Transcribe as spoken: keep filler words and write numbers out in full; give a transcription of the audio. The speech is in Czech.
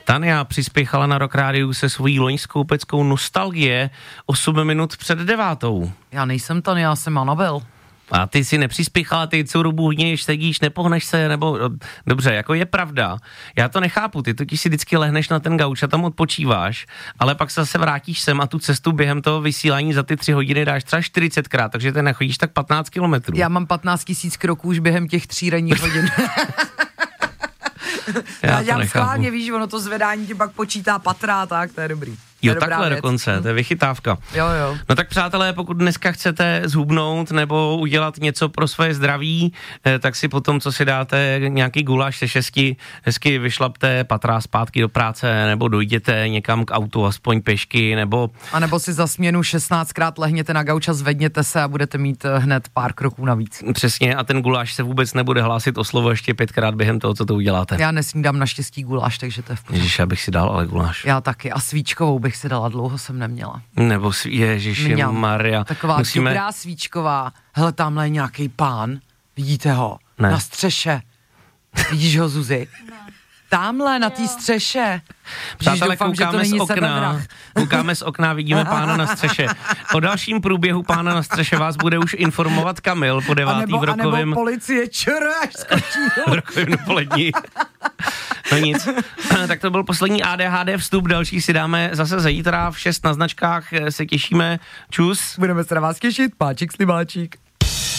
Tania přispěchala na Rock Rádiu se svojí loňskou peckou Nostalgie osm minut před devátou. Já nejsem Tania, já jsem Anabel. A ty si nepřispěchala, ty celou dobu hněješ, sedíš, nepohneš se, nebo dobře, jako je pravda. Já to nechápu, ty totiž si vždycky lehneš na ten gauč a tam odpočíváš, ale pak se zase vrátíš sem a tu cestu během toho vysílání za ty tři hodiny dáš třeba čtyřicetkrát, takže ty nechodíš tak patnáct kilometrů. Já mám patnáct tisíc kroků už během těch tří ranních hodin. Já, Já dělám schválně, víš, ono to zvedání ti pak počítá patra, tak to je dobrý. Jo, takhle věc. Dokonce, to je vychytávka. Jo, jo. No tak přátelé, pokud dneska chcete zhubnout nebo udělat něco pro své zdraví, tak si potom, co si dáte nějaký guláš se šesti, hezky vyšlapte patra zpátky do práce, nebo dojděte někam k autu aspoň pěšky, nebo... A nebo si za směnu šestnáctkrát lehněte na gauč a zvedněte se a budete mít hned pár kroků navíc. Přesně, a ten guláš se vůbec nebude hlásit o slovo ještě pětkrát během toho, co to uděláte. Já nesnídám naštěstí guláš, takže to je v pořádku. Ježiš, já bych si dal ale guláš. Já taky, a svíčkovou bych si dala, dlouho jsem neměla. Nebo Ježiši Maria. Taková Musíme... dobrá svíčková. Hele, tamhle je nějaký pán, vidíte ho? Ne. Na střeše. Vidíš ho, Zuzi? Ne. Tamhle na té střeše. Přátelé, koukáme z okna, koukáme z okna, vidíme pána na střeše. O dalším průběhu pána na střeše vás bude už informovat Kamil po devátý v rokovém... A nebo policie čr, až skočí. V rokovém dopolední. No nic. Tak to byl poslední A D H D vstup, další si dáme zase zítra v šest na značkách, se těšíme. Čus. Budeme se na vás těšit, páčik slibáčik.